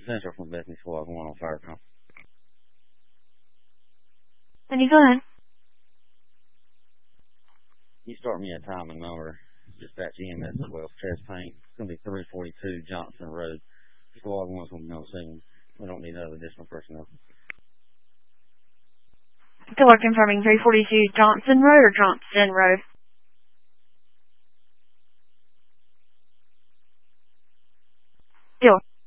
Central from Bethany Squad 1 on fire call. Bethany, go ahead. You start me a time and number. Dispatch EMS as well. Chest paint. It's going to be 342 Johnson Road. Squad 1's going to be on scene. We don't need other additional personnel. Still confirming 342 Johnson Road or Johnston Road? Still.